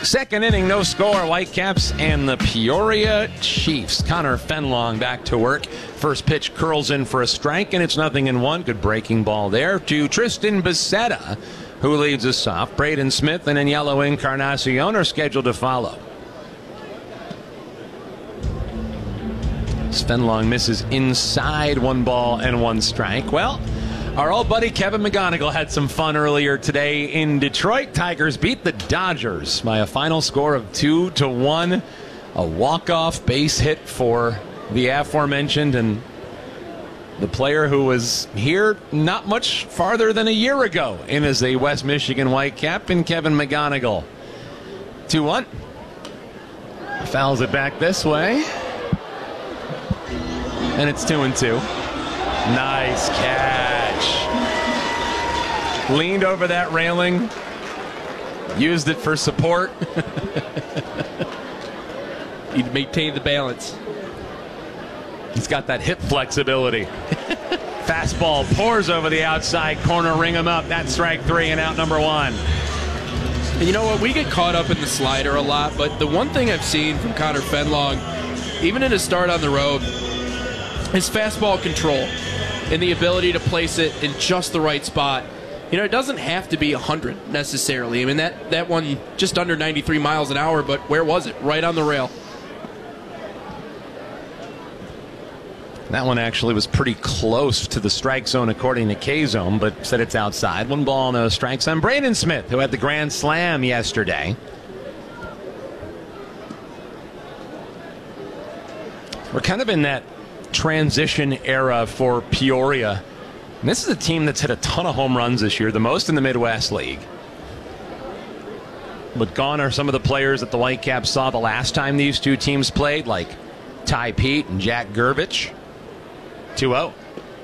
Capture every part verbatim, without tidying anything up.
Second inning, no score. Whitecaps and the Peoria Chiefs. Connor Fenlong back to work. First pitch curls in for a strike, and it's nothing in one. Good breaking ball there to Tristan Becerra, who leads us off. Braden Smith and Yellow Encarnacion are scheduled to follow. Fenlong misses inside, one ball and one strike. Well, our old buddy Kevin McGonigal had some fun earlier today in Detroit. Tigers beat the Dodgers by a final score of two to one. A walk-off base hit for the aforementioned and the player who was here not much farther than a year ago in as a West Michigan Whitecap, in Kevin McGonigal. two one. Fouls it back this way. And it's two and two. Nice catch. Leaned over that railing. Used it for support. He'd maintain the balance. He's got that hip flexibility. Fastball pours over the outside corner. Ring him up. That's strike three and out number one. And you know what? We get caught up in the slider a lot, but the one thing I've seen from Connor Fenlong, even in his start on the road, his fastball control and the ability to place it in just the right spot. You know, it doesn't have to be one hundred necessarily. I mean, that, that one just under ninety-three miles an hour, but where was it? Right on the rail. That one actually was pretty close to the strike zone according to K-Zone, but said it's outside. One ball, no strikes on Braden Smith, who had the grand slam yesterday. We're kind of in that transition era for Peoria. And this is a team that's hit a ton of home runs this year, the most in the Midwest League. But gone are some of the players that the Whitecaps saw the last time these two teams played, like Ty Pete and Jack Gervich. two oh.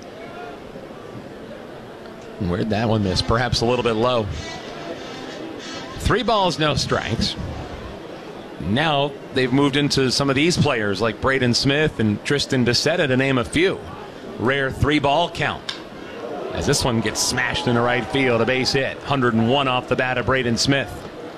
Where'd that one miss? Perhaps a little bit low. Three balls, no strikes. Now they've moved into some of these players like Braden Smith and Tristan Becerra, to name a few. Rare three-ball count. As this one gets smashed into right field, a base hit. one oh one off the bat of Braden Smith.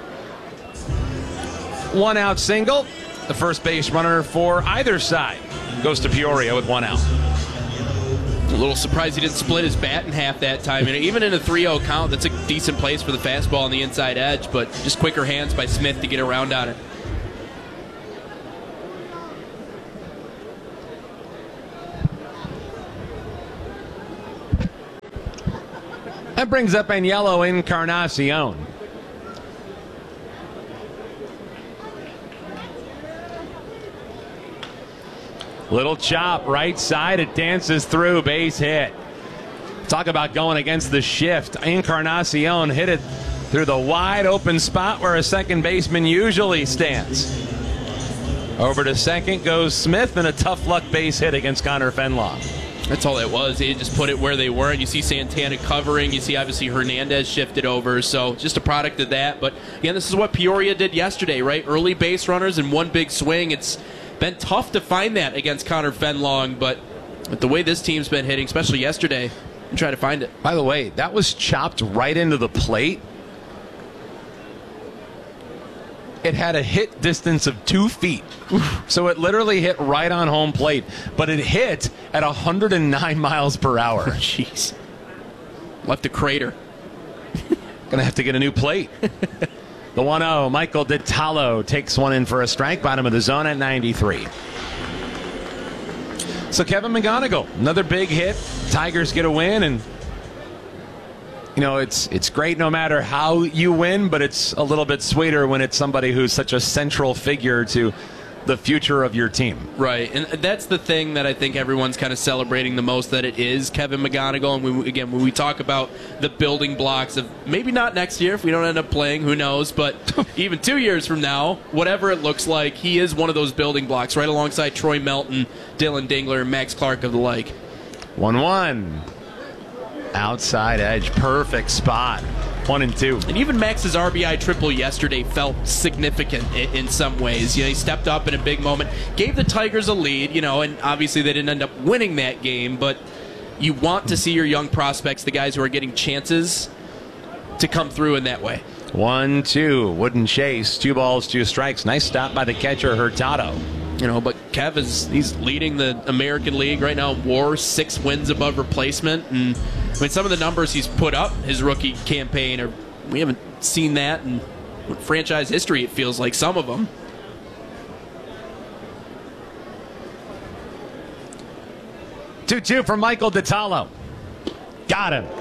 One out single. The first base runner for either side goes to Peoria with one out. A little surprised he didn't split his bat in half that time. And even in a three oh count, that's a decent place for the fastball on the inside edge, but just quicker hands by Smith to get around on it. That brings up Yellow Encarnacion. Little chop, right side, it dances through, base hit. Talk about going against the shift. Encarnacion hit it through the wide open spot where a second baseman usually stands. Over to second goes Smith, and a tough luck base hit against Connor Fenlong. That's all it was. He just put it where they were, and you see Santana covering. You see, obviously, Hernandez shifted over. So just a product of that. But, again, this is what Peoria did yesterday, right? Early base runners and one big swing. It's been tough to find that against Connor Fenlong, but with the way this team's been hitting, especially yesterday, and try to find it. By the way, that was chopped right into the plate. It had a hit distance of two feet. So it literally hit right on home plate, but it hit at one hundred nine miles per hour. Jeez. Left a crater. Gonna have to get a new plate. The one oh, Michael DiTallo takes one in for a strike, bottom of the zone at ninety-three. So Kevin McGonigal, another big hit. Tigers get a win, and you know, it's it's great no matter how you win, but it's a little bit sweeter when it's somebody who's such a central figure to the future of your team. Right, and that's the thing that I think everyone's kind of celebrating the most, that it is Kevin McGonigal. And we, again, when we talk about the building blocks of maybe not next year if we don't end up playing, who knows, but even two years from now, whatever it looks like, he is one of those building blocks right alongside Troy Melton, Dylan Dingler, and Max Clark of the like. one one. Outside edge, perfect spot. One and two. And even Max's R B I triple yesterday felt significant in, in some ways. You know, he stepped up in a big moment, gave the Tigers a lead, you know, and obviously they didn't end up winning that game, but you want to see your young prospects, the guys who are getting chances, to come through in that way. One, two. Wooden chase. Two balls, two strikes. Nice stop by the catcher, Hurtado. You know, but Kev is he's leading the American League right now in WAR, six wins above replacement. And I mean, some of the numbers he's put up his rookie campaign, are we haven't seen that in franchise history, it feels like, some of them. two two from Michael DeTalo. Got him.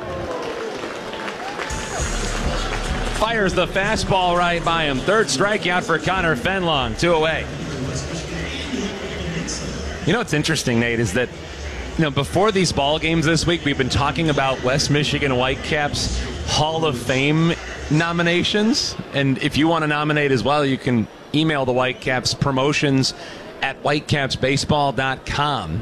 Fires the fastball right by him. Third strikeout for Connor Fenlong. Two away. You know what's interesting, Nate, is that you know before these ball games this week, we've been talking about West Michigan Whitecaps Hall of Fame nominations. And if you want to nominate as well, you can email the Whitecaps promotions at whitecaps baseball dot com.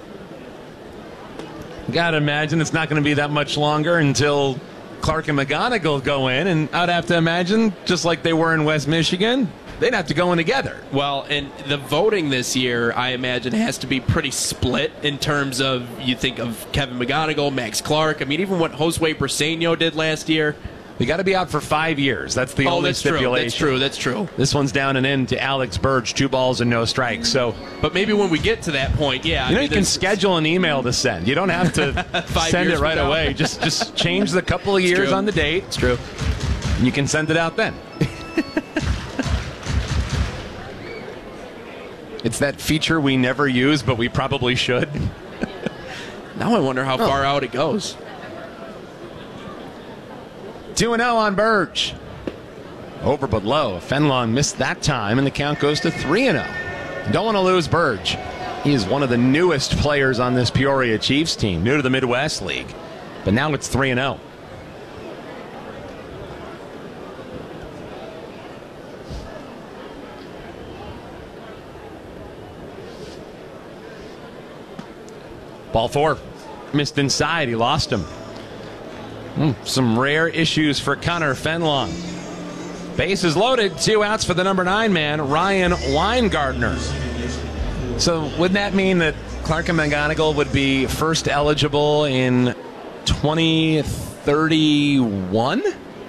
Gotta imagine it's not going to be that much longer until Clark and McGonigal go in, and I'd have to imagine, just like they were in West Michigan, they'd have to go in together. Well, and the voting this year, I imagine, has to be pretty split in terms of, you think of Kevin McGonigal, Max Clark. I mean, even what Josue Briseño did last year. They got to be out for five years. That's the oh, only that's stipulation. True. That's true. That's true. This one's down and in to Alex Burge, two balls and no strikes. So, but maybe when we get to that point, yeah. You know, I mean, you can schedule an email to send. You don't have to send it right away. Just, just change the couple of years on the date. It's true. And you can send it out then. It's that feature we never use, but we probably should. Now I wonder how oh. far out it goes. two and oh on Burge. Over but low. Fenlong missed that time, and the count goes to three and oh. Don't want to lose Burge. He is one of the newest players on this Peoria Chiefs team, new to the Midwest League. But now it's three and oh. Ball four. Missed inside. He lost him. Mm, some rare issues for Connor Fenlong. Bases loaded. Two outs for the number nine man, Ryan Weingartner. So would that mean that Clark and McGonigal would be first eligible in twenty thirty-one?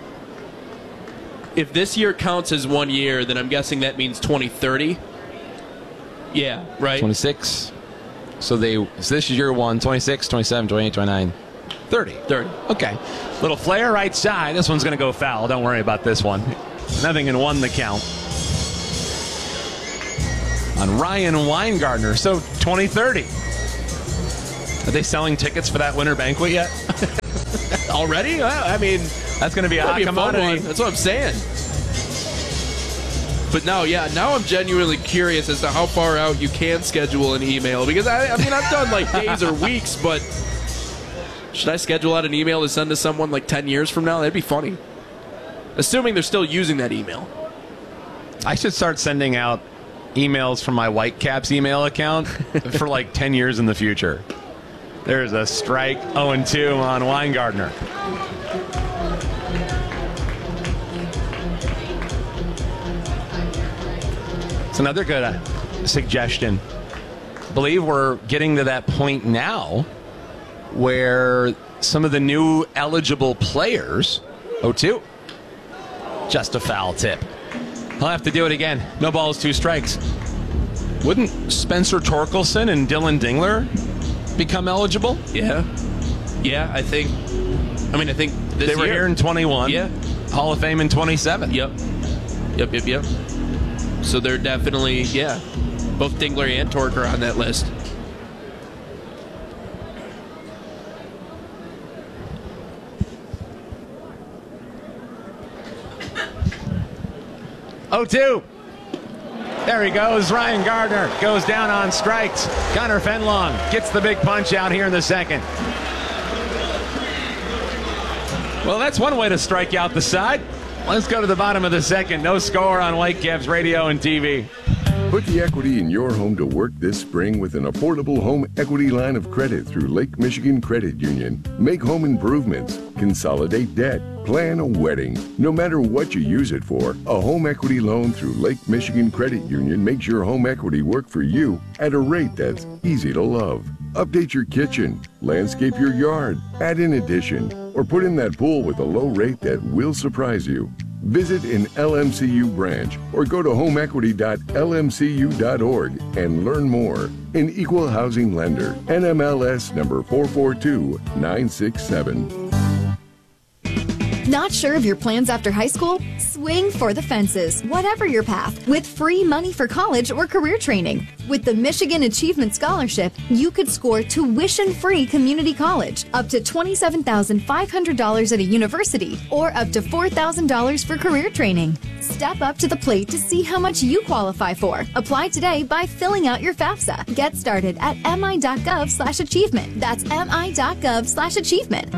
If this year counts as one year, then I'm guessing that means twenty thirty. Yeah, right. twenty-six. So they so this is year one, twenty-six, twenty-seven, twenty-eight, twenty-nine, thirty. thirty. Okay. Little flare right side. This one's going to go foul. Don't worry about this one. Nothing in one the count. On Ryan Weingartner. So twenty thirty. Are they selling tickets for that winter banquet yet? Already? Well, I mean, that's going to be a hot commodity. That's what I'm saying. But no, yeah, now I'm genuinely curious as to how far out you can schedule an email. Because, I, I mean, I've done like days or weeks, but should I schedule out an email to send to someone like ten years from now? That'd be funny. Assuming they're still using that email. I should start sending out emails from my Whitecaps email account for like ten years in the future. There's a strike, oh and two on Weingartner. It's another good uh, suggestion. I believe we're getting to that point now where some of the new eligible players, oh two, just a foul tip. He'll have to do it again. No balls, two strikes. Wouldn't Spencer Torkelson and Dylan Dingler become eligible? Yeah. Yeah, I think. I mean, I think this They were year. here in twenty-one. Yeah. Hall of Fame in twenty-seven. Yep. Yep, yep, yep. So they're definitely, yeah, both Dingler and Tork are on that list. oh two. There he goes. Ryan Gardner goes down on strikes. Connor Fenlong gets the big punch out here in the second. Well, that's one way to strike out the side. Let's go to the bottom of the second. No score on Whitecaps radio and T V. Put the equity in your home to work this spring with an affordable home equity line of credit through Lake Michigan Credit Union. Make home improvements, consolidate debt, plan a wedding. No matter what you use it for, a home equity loan through Lake Michigan Credit Union makes your home equity work for you at a rate that's easy to love. Update your kitchen, landscape your yard, add an addition, or put in that pool with a low rate that will surprise you. Visit an L M C U branch or go to home equity dot L M C U dot org and learn more. An equal housing lender. N M L S number four four two nine six seven. Not sure of your plans after high school? Swing for the fences, whatever your path, with free money for college or career training. With the Michigan Achievement Scholarship, you could score tuition-free community college, up to twenty-seven thousand five hundred dollars at a university, or up to four thousand dollars for career training. Step up to the plate to see how much you qualify for. Apply today by filling out your FAFSA. Get started at mi.gov slash achievement. That's mi.gov slash achievement.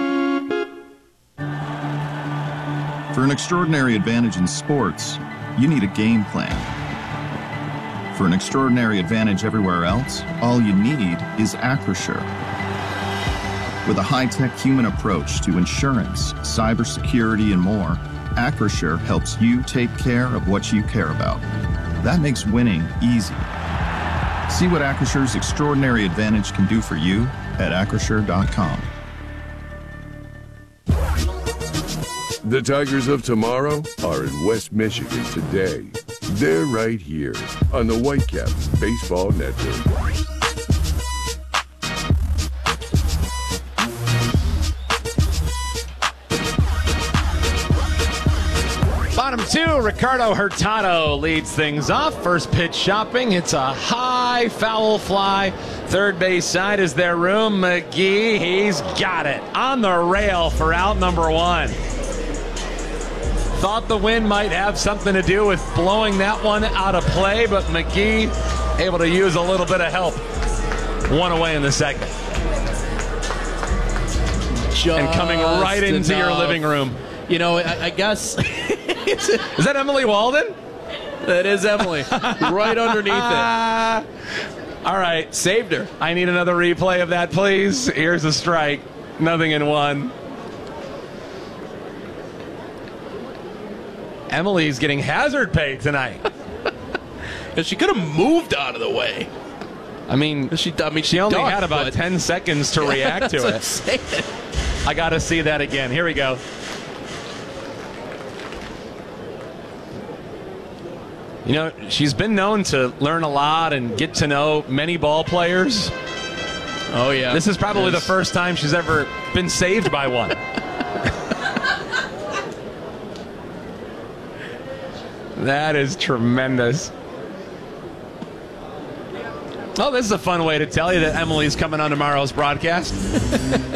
For an extraordinary advantage in sports, you need a game plan. For an extraordinary advantage everywhere else, all you need is Acrisure. With a high-tech human approach to insurance, cybersecurity, and more, Acrisure helps you take care of what you care about. That makes winning easy. See what Acrisure's extraordinary advantage can do for you at acrisure dot com. The Tigers of tomorrow are in West Michigan today. They're right here on the Whitecaps Baseball Network. Bottom two, Ricardo Hurtado leads things off. First pitch shopping. It's a high foul fly. Third base side is there room. McGee, he's got it on the rail for out number one. Thought the wind might have something to do with blowing that one out of play, but McGee able to use a little bit of help. One away in the second. Just and coming right into enough. your living room. You know, I, I guess... Is that Emily Walden? That is Emily. Right underneath it. All right. Saved her. I need another replay of that, please. Here's a strike. Nothing in one. Emily's getting hazard pay tonight. And she could have moved out of the way. I mean, she, I mean, she only ducked, had about but... ten seconds to react to That's it. what I'm saying. I got to see that again. Here we go. You know, she's been known to learn a lot and get to know many ball players. Oh, yeah. This is probably the first time she's ever been saved by one. That is tremendous. Oh, this is a fun way to tell you that Emily's coming on tomorrow's broadcast.